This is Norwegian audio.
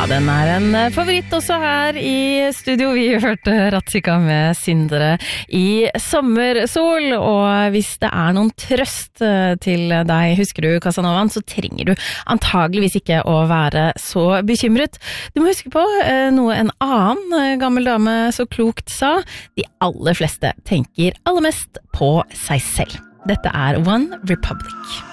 den en favoritt også her i studio. Vi hørte Ratzika med Sindre i sommersol, og hvis det noen trøst til deg, husker du Casanovaen, så trenger du antageligvis ikke å være så bekymret. Du må huske på noe en annen gammel dame så klokt sa: de aller fleste tenker aller mest på seg selv. Dette One Republic.